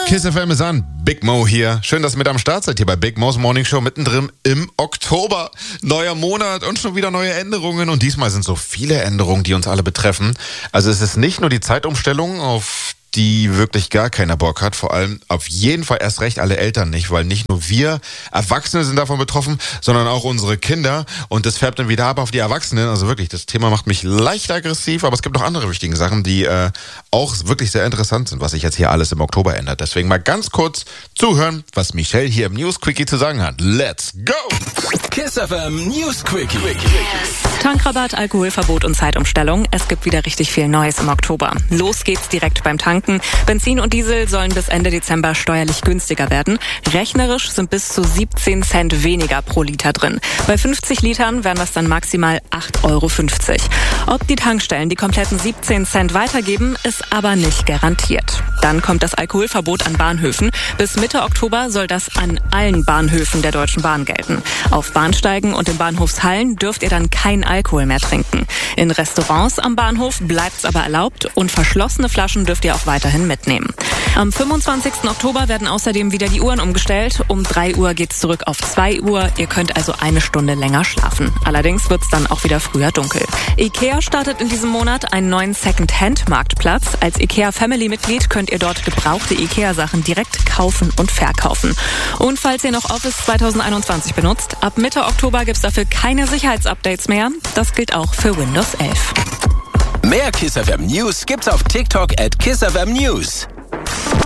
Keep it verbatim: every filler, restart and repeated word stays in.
Kiss F M ist an. Big Mo hier. Schön, dass ihr mit am Start seid hier bei Big Mo's Morning Show mittendrin im Oktober. Neuer Monat und schon wieder neue Änderungen. Und diesmal sind so viele Änderungen, die uns alle betreffen. Also es ist nicht nur die Zeitumstellung, auf die wirklich gar keiner Bock hat. Vor allem auf jeden Fall erst recht alle Eltern nicht, weil nicht nur wir Erwachsene sind davon betroffen, sondern auch unsere Kinder. Und das färbt dann wieder ab auf die Erwachsenen. Also wirklich, das Thema macht mich leicht aggressiv, aber es gibt noch andere wichtige Sachen, die äh, auch wirklich sehr interessant sind, was sich jetzt hier alles im Oktober ändert. Deswegen mal ganz kurz zuhören, was Michelle hier im News Quickie zu sagen hat. Let's go! Kiss F M News Quickie. Tankrabatt, Alkoholverbot und Zeitumstellung. Es gibt wieder richtig viel Neues im Oktober. Los geht's direkt beim Tanken. Benzin und Diesel sollen bis Ende Dezember steuerlich günstiger werden. Rechnerisch sind bis zu siebzehn Cent weniger pro Liter drin. Bei fünfzig Litern wären das dann maximal acht Euro fünfzig. Ob die Tankstellen die kompletten siebzehn Cent weitergeben, ist aber nicht garantiert. Dann kommt das Alkoholverbot an Bahnhöfen. Bis Mitte Oktober soll das an allen Bahnhöfen der Deutschen Bahn gelten. Auf Bahnsteigen und in Bahnhofshallen dürft ihr dann kein Alkohol mehr trinken. In Restaurants am Bahnhof bleibt's aber erlaubt und verschlossene Flaschen dürft ihr auch weiterhin mitnehmen. Am fünfundzwanzigsten Oktober werden außerdem wieder die Uhren umgestellt. Um drei Uhr geht's zurück auf zwei Uhr. Ihr könnt also eine Stunde länger schlafen. Allerdings wird's dann auch wieder früher dunkel. IKEA startet in diesem Monat einen neuen Second-Hand-Marktplatz. Als IKEA Family-Mitglied könnt ihr dort gebrauchte IKEA-Sachen direkt kaufen und verkaufen. Und falls ihr noch Office zwanzig einundzwanzig benutzt, ab Mitte Oktober gibt's dafür keine Sicherheitsupdates mehr. Das gilt auch für Windows elf. Mehr Kiss F M News gibt's auf TikTok at Kiss F M News.